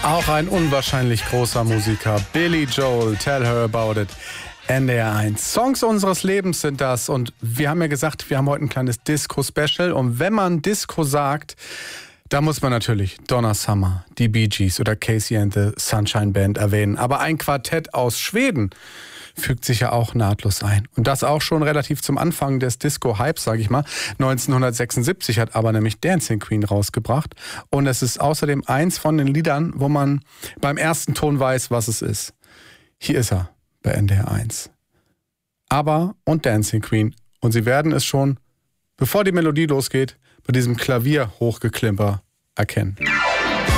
Auch ein unwahrscheinlich großer Musiker. Billy Joel, Tell Her About It. NDR 1. Songs unseres Lebens sind das. Und wir haben ja gesagt, wir haben heute ein kleines Disco-Special. Und wenn man Disco sagt, da muss man natürlich Donna Summer, die Bee Gees oder Casey and the Sunshine Band erwähnen. Aber ein Quartett aus Schweden fügt sich ja auch nahtlos ein. Und das auch schon relativ zum Anfang des Disco-Hypes, sage ich mal. 1976 hat aber nämlich Dancing Queen rausgebracht. Und es ist außerdem eins von den Liedern, wo man beim ersten Ton weiß, was es ist. Hier ist er bei NDR 1. ABBA und Dancing Queen. Und Sie werden es schon, bevor die Melodie losgeht, bei diesem Klavier-Hochgeklimper erkennen.